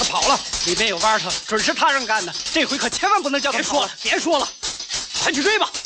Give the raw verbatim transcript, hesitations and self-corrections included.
跑了，里边有瓦特，准是他让干的。这回可千万不能叫他跑了。 别说了，别说了，快去追吧！